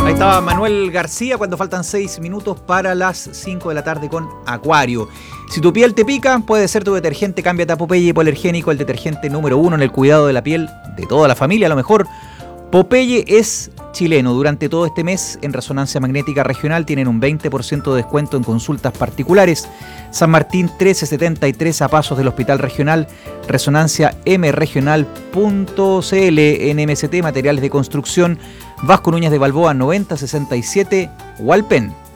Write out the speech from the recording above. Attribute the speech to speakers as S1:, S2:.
S1: Ahí estaba Manuel García cuando faltan 6 minutos para las 5 de la tarde con Acuario. Si tu piel te pica, puede ser tu detergente Cámbiate a Popeye Hipoalergénico, el detergente número 1 en el cuidado de la piel de toda la familia. A lo mejor Popeye es chileno. Durante todo este mes en Resonancia Magnética Regional tienen un 20% de descuento en consultas particulares. San Martín 1373 a pasos del Hospital Regional. Resonancia mregional.cl. NMST Materiales de Construcción. Vasco Núñez de Balboa 9067 Hualpén.